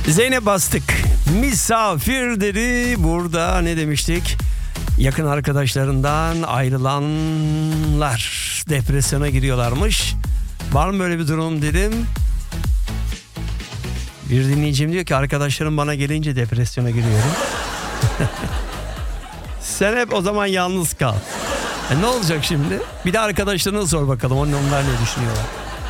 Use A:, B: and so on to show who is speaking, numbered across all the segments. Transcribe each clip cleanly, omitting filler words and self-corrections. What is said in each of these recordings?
A: Zeynep Bastık misafir dedi. Burada ne demiştik? Yakın arkadaşlarından ayrılanlar depresyona giriyorlarmış. Var mı böyle bir durum dedim. Bir dinleyicim diyor ki arkadaşlarım bana gelince depresyona giriyorum. Sen hep o zaman yalnız kal. Ne olacak şimdi? Bir de arkadaşlarına sor bakalım onlar ne düşünüyorlar.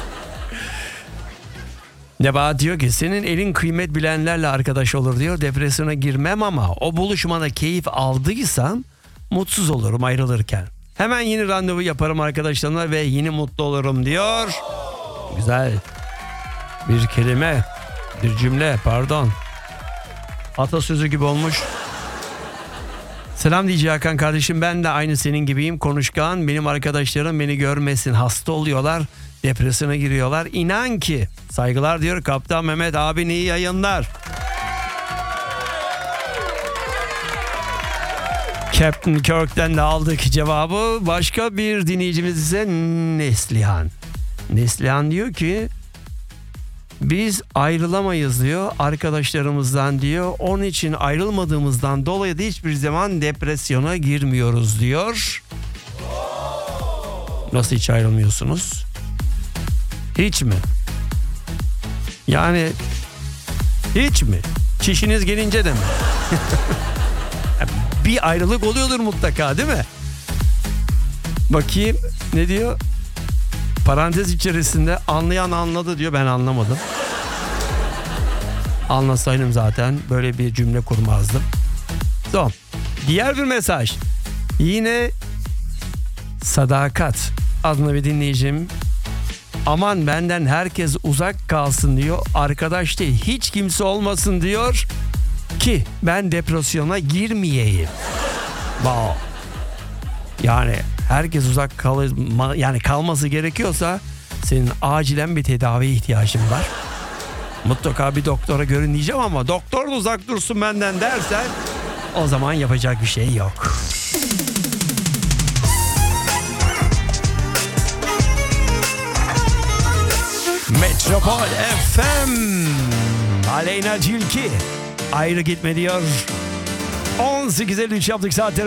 A: Nebahat diyor ki senin elin kıymet bilenlerle arkadaş olur diyor. Depresyona girmem ama o buluşmada keyif aldıysam mutsuz olurum ayrılırken. Hemen yeni randevu yaparım arkadaşlarımla ve yeni mutlu olurum diyor. Güzel bir kelime, bir cümle pardon. Atasözü gibi olmuş. Selam DJ Hakan kardeşim, ben de aynı senin gibiyim, konuşkan. Benim arkadaşlarım beni görmesin, hasta oluyorlar, depresyona giriyorlar. İnan ki saygılar diyor Kaptan Mehmet abin, iyi yayınlar. Captain Kirk'ten de aldık cevabı. Başka bir dinleyicimiz ise Neslihan. Neslihan diyor ki biz ayrılamayız diyor arkadaşlarımızdan diyor. Onun için ayrılmadığımızdan dolayı da hiçbir zaman depresyona girmiyoruz diyor. Nasıl hiç ayrılmıyorsunuz? Hiç mi? Yani hiç mi? Çişiniz gelince de mi? Bir ayrılık oluyordur mutlaka değil mi? Bakayım ne diyor? Parantez içerisinde anlayan anladı diyor, ben anlamadım. Anlasaydım zaten böyle bir cümle kurmazdım. Son. Diğer bir mesaj. Yine Sadakat adlı bir dinleyicim. Aman benden herkes uzak kalsın diyor. Arkadaş değil hiç kimse olmasın diyor ki ben depresyona girmeyeyim. Wow. Yani herkes uzak kalması gerekiyorsa senin acilen bir tedaviye ihtiyacın var. Mutlaka bir doktora görün diyeceğim ama doktor da uzak dursun benden dersen o zaman yapacak bir şey yok. Metropol FM Aleyna Tilki ayrı gitme diyor. 18.53 yaptık saatler.